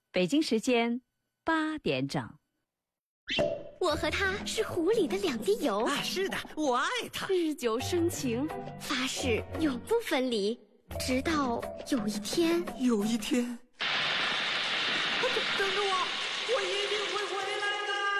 北京时间8点整。 我和他是湖里的两滴油啊，是的，我爱他， 日久生情，发誓永不分离，直到有一天， 等着我，我一定会